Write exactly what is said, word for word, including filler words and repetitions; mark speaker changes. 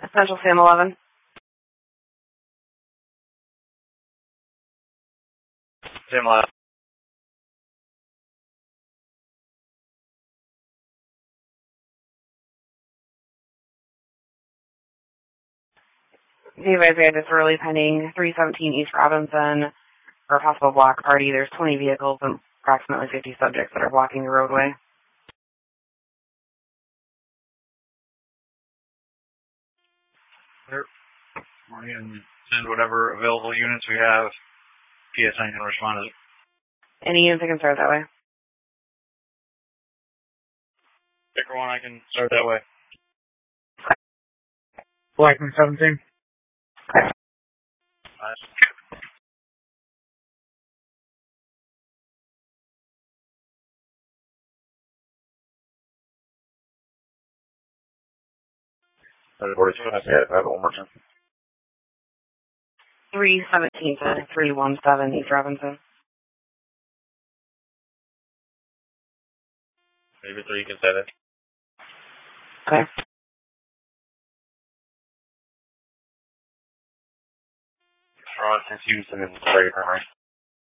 Speaker 1: Essential Sam eleven.
Speaker 2: Sam eleven.
Speaker 1: The advisory is early pending three seventeen East Robinson for a possible block party. There's twenty vehicles and approximately fifty subjects that are blocking the roadway.
Speaker 2: We're going to send whatever available units we have. P S nine can respond to it.
Speaker 1: Any units that can start that way?
Speaker 2: Pick one, I can start that way.
Speaker 3: Blackman seventeen.
Speaker 2: Nice. forty-two, I have one more time.
Speaker 1: three seventeen to three one seven East Robinson.
Speaker 2: Maybe three, you can say that.
Speaker 1: Okay.
Speaker 2: Charlotte, since Houston is very primary.